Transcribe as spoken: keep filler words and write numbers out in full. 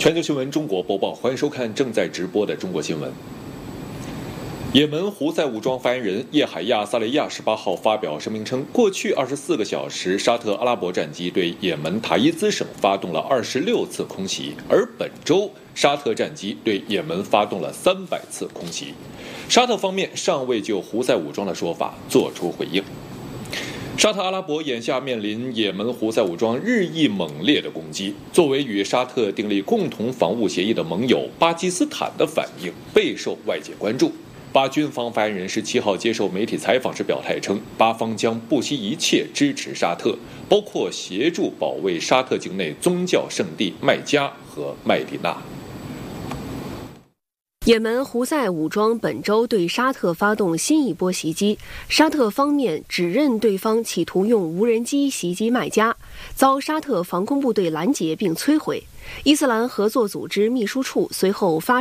全球新闻中国播报，欢迎收看正在直播的中国新闻。也门胡塞武装发言人叶海亚·萨雷亚十八号发表声明称，过去二十四个小时，沙特阿拉伯战机对也门塔伊兹省发动了二十六次空袭，而本周沙特战机对也门发动了三百次空袭。沙特方面尚未就胡塞武装的说法作出回应。沙特阿拉伯眼下面临也门胡塞武装日益猛烈的攻击，作为与沙特订立共同防务协议的盟友，巴基斯坦的反应备受外界关注。巴军方发言人十七号接受媒体采访时表态称，巴方将不惜一切支持沙特，包括协助保卫沙特境内宗教圣地麦加和麦地那。 也门胡塞武装本周对沙特发动新一波袭击，沙特方面指认对方企图用无人机袭击麦加，遭沙特防空部队拦截并摧毁。伊斯兰合作组织秘书处随后发